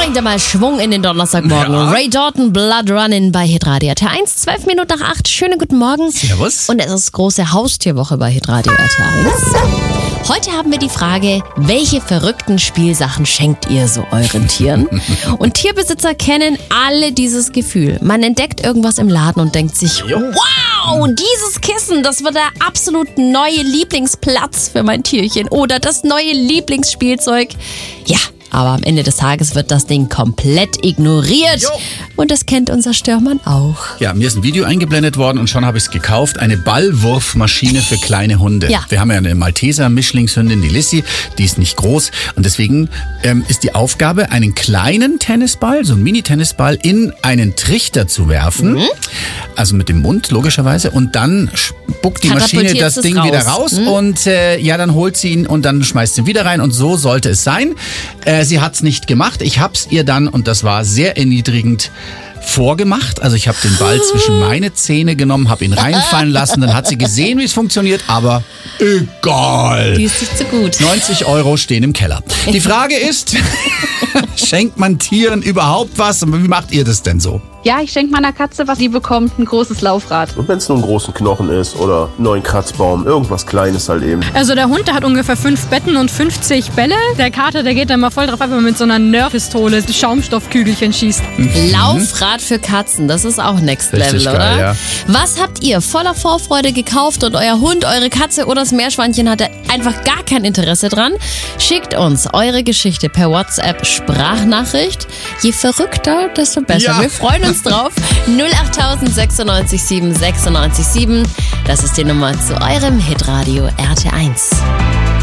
bringt mal Schwung in den Donnerstagmorgen. Ja. Ray Dalton, Blood Running bei Hitradio RT1, 12 Minuten nach 8. Schönen guten Morgen. Servus. Und es ist große Haustierwoche bei Hitradio RT1. Heute haben wir die Frage, welche verrückten Spielsachen schenkt ihr so euren Tieren? Und Tierbesitzer kennen alle dieses Gefühl. Man entdeckt irgendwas im Laden und denkt sich, wow, dieses Kissen, das wird der absolut neue Lieblingsplatz für mein Tierchen. Oder das neue Lieblingsspielzeug. Ja, aber am Ende des Tages wird das Ding komplett ignoriert. Jo. Und das kennt unser Störmann auch. Ja, mir ist ein Video eingeblendet worden und schon habe ich es gekauft. Eine Ballwurfmaschine für kleine Hunde. Ja. Wir haben ja eine Malteser-Mischlingshündin, die Lissy. Die ist nicht groß. Und deswegen ist die Aufgabe, einen kleinen Tennisball, so einen Mini-Tennisball, in einen Trichter zu werfen. Also mit dem Mund, logischerweise. Und dann spuckt die Maschine Katapultiert das es Ding raus. wieder raus. Und dann holt sie ihn und dann schmeißt sie ihn wieder rein. Und so sollte es sein. Sie hat es nicht gemacht. Ich habe es ihr dann, und das war sehr erniedrigend, vorgemacht. Also ich habe den Ball zwischen meine Zähne genommen, habe ihn reinfallen lassen. Dann hat sie gesehen, wie es funktioniert, aber egal. Die ist nicht so gut. 90 € stehen im Keller. Die Frage ist, schenkt man Tieren überhaupt was? Und wie macht ihr das denn so? Ja, ich schenke meiner Katze was, die bekommt ein großes Laufrad. Und wenn es nur einen großen Knochen ist oder einen neuen Kratzbaum, irgendwas Kleines halt eben. Also der Hund, der hat ungefähr 5 Betten und 50 Bälle. Der Kater, der geht dann mal voll drauf ab, wenn man mit so einer Nerf-Pistole Schaumstoffkügelchen schießt. Laufrad für Katzen, das ist auch Next Richtig Level, geil, oder? ja. Was habt ihr voller Vorfreude gekauft und euer Hund, eure Katze oder das Meerschweinchen hatte einfach gar kein Interesse dran? Schickt uns eure Geschichte per WhatsApp Sprachnachricht. Je verrückter, desto besser. Ja. Wir freuen uns drauf. 08000 96 7 96 7. Das ist die Nummer zu eurem Hitradio RT1.